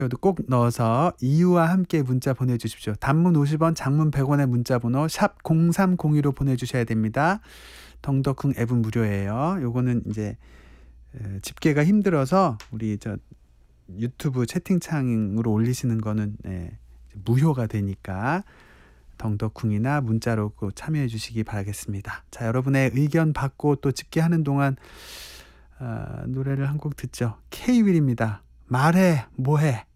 여도 꼭 넣어서 이유와 함께 문자 보내주십시오. 단문 50원, 장문 100원의 문자 번호 샵 0302로 보내주셔야 됩니다. 덩덕쿵 앱은 무료예요. 요거는 이제 집계가 힘들어서 우리 유튜브 채팅창으로 올리시는 거는 무효가 되니까 덩덕쿵이나 문자로 꼭 참여해 주시기 바라겠습니다. 자, 여러분의 의견 받고 또 집계하는 동안 노래를 한 곡 듣죠. K-윌입니다. 말해 뭐해.